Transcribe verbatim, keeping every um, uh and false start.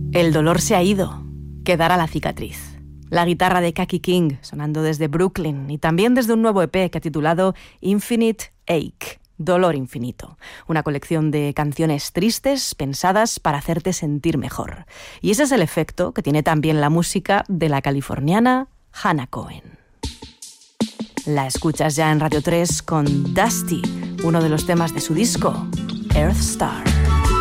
El dolor se ha ido, quedará la cicatriz. La guitarra de Kaki King sonando desde Brooklyn y también desde un nuevo E P que ha titulado Infinite Ache, Dolor Infinito. Una colección de canciones tristes pensadas para hacerte sentir mejor. Y ese es el efecto que tiene también la música de la californiana Hannah Cohen. La escuchas ya en Radio tres con Dusty, uno de los temas de su disco, Earth Star.